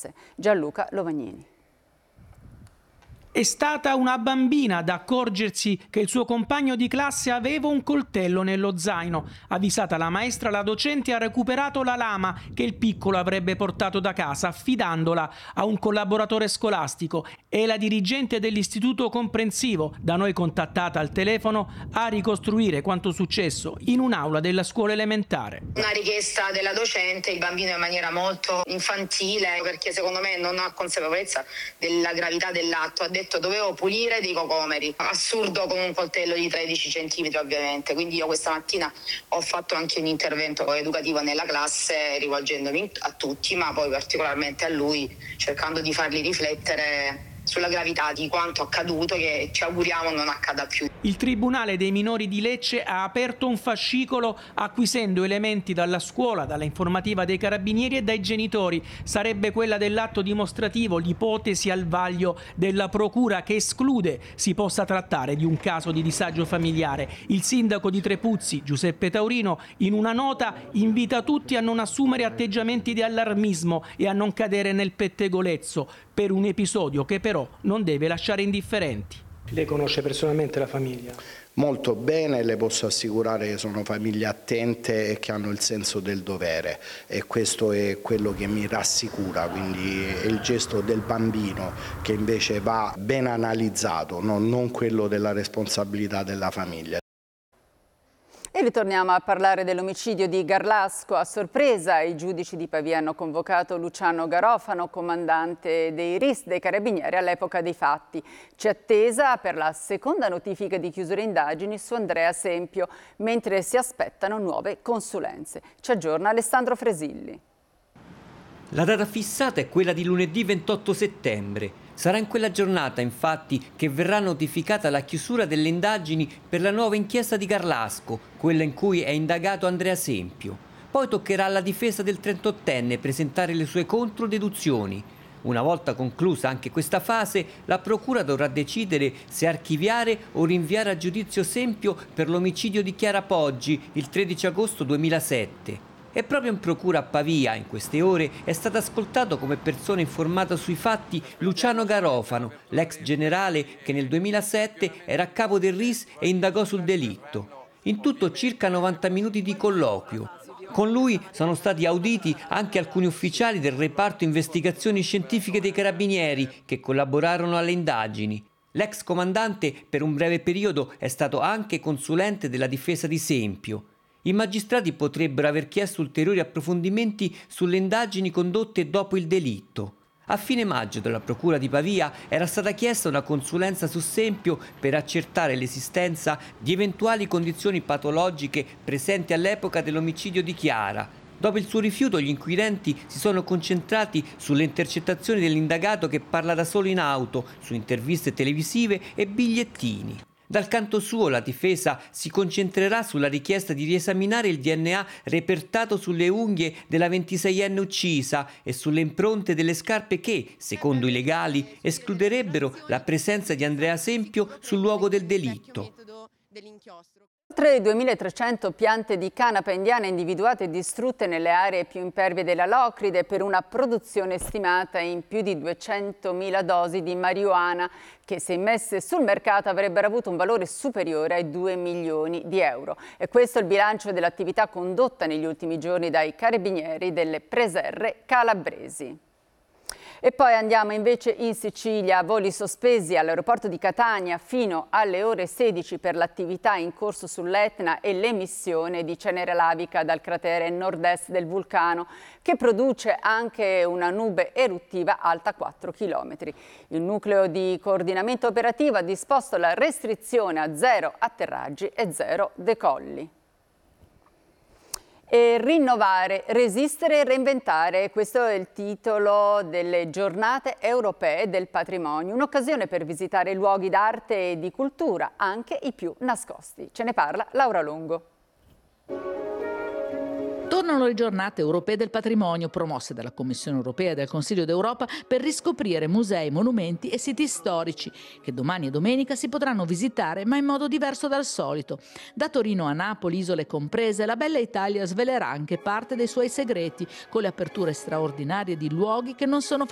classe. Gianluca Lovagnini. È stata una bambina ad accorgersi che il suo compagno di classe aveva un coltello nello zaino. Avvisata la maestra, la docente ha recuperato la lama che il piccolo avrebbe portato da casa, affidandola a un collaboratore scolastico. E la dirigente dell'istituto comprensivo, da noi contattata al telefono, a ricostruire quanto successo in un'aula della scuola elementare. Una richiesta della docente, il bambino in maniera molto infantile, perché secondo me non ha consapevolezza della gravità dell'atto, ha detto dovevo pulire dei cocomeri, assurdo, con un coltello di 13 centimetri ovviamente. Quindi io questa mattina ho fatto anche un intervento educativo nella classe, rivolgendomi a tutti, ma poi particolarmente a lui, cercando di farli riflettere sulla gravità di quanto accaduto, che ci auguriamo non accada più. Il Tribunale dei minori di Lecce ha aperto un fascicolo acquisendo elementi dalla scuola, dalla informativa dei carabinieri e dai genitori. Sarebbe quella dell'atto dimostrativo, l'ipotesi al vaglio della procura che esclude si possa trattare di un caso di disagio familiare. Il sindaco di Trepuzzi, Giuseppe Taurino, in una nota invita tutti a non assumere atteggiamenti di allarmismo e a non cadere nel pettegolezzo per un episodio che però non deve lasciare indifferenti. Lei conosce personalmente la famiglia? Molto bene, le posso assicurare che sono famiglie attente e che hanno il senso del dovere, e questo è quello che mi rassicura, quindi è il gesto del bambino che invece va ben analizzato, non quello della responsabilità della famiglia. E ritorniamo a parlare dell'omicidio di Garlasco. A sorpresa i giudici di Pavia hanno convocato Luciano Garofano, comandante dei RIS dei Carabinieri all'epoca dei fatti. C'è attesa per la seconda notifica di chiusura indagini su Andrea Sempio, mentre si aspettano nuove consulenze. Ci aggiorna Alessandro Fresilli. La data fissata è quella di lunedì 28 settembre. Sarà in quella giornata, infatti, che verrà notificata la chiusura delle indagini per la nuova inchiesta di Garlasco, quella in cui è indagato Andrea Sempio. Poi toccherà alla difesa del 38enne presentare le sue controdeduzioni. Una volta conclusa anche questa fase, la procura dovrà decidere se archiviare o rinviare a giudizio Sempio per l'omicidio di Chiara Poggi il 13 agosto 2007. E proprio in procura a Pavia, in queste ore, è stato ascoltato come persona informata sui fatti Luciano Garofano, l'ex generale che nel 2007 era a capo del RIS e indagò sul delitto. In tutto circa 90 minuti di colloquio. Con lui sono stati auditi anche alcuni ufficiali del reparto investigazioni scientifiche dei Carabinieri che collaborarono alle indagini. L'ex comandante per un breve periodo è stato anche consulente della difesa di Sempio. I magistrati potrebbero aver chiesto ulteriori approfondimenti sulle indagini condotte dopo il delitto. A fine maggio dalla Procura di Pavia era stata chiesta una consulenza su Sempio per accertare l'esistenza di eventuali condizioni patologiche presenti all'epoca dell'omicidio di Chiara. Dopo il suo rifiuto, gli inquirenti si sono concentrati sulle intercettazioni dell'indagato che parla da solo in auto, su interviste televisive e bigliettini. Dal canto suo la difesa si concentrerà sulla richiesta di riesaminare il DNA repertato sulle unghie della 26enne uccisa e sulle impronte delle scarpe che, secondo i legali, escluderebbero la presenza di Andrea Sempio sul luogo del delitto. Oltre 2.300 piante di canapa indiana individuate e distrutte nelle aree più impervie della Locride per una produzione stimata in più di 200.000 dosi di marijuana che, se immesse sul mercato, avrebbero avuto un valore superiore ai 2 milioni di euro. E questo è il bilancio dell'attività condotta negli ultimi giorni dai carabinieri delle preserre calabresi. E poi andiamo invece in Sicilia, voli sospesi all'aeroporto di Catania fino alle ore 16 per l'attività in corso sull'Etna e l'emissione di cenere lavica dal cratere nord-est del vulcano, che produce anche una nube eruttiva alta 4 km. Il nucleo di coordinamento operativo ha disposto la restrizione a 0 atterraggi e 0 decolli. E rinnovare, resistere e reinventare, questo è il titolo delle giornate europee del patrimonio, un'occasione per visitare luoghi d'arte e di cultura, anche i più nascosti. Ce ne parla Laura Longo. Tornano le giornate europee del patrimonio promosse dalla Commissione europea e dal Consiglio d'Europa per riscoprire musei, monumenti e siti storici che domani e domenica si potranno visitare, ma in modo diverso dal solito. Da Torino a Napoli, isole comprese, la bella Italia svelerà anche parte dei suoi segreti con le aperture straordinarie di luoghi che non sono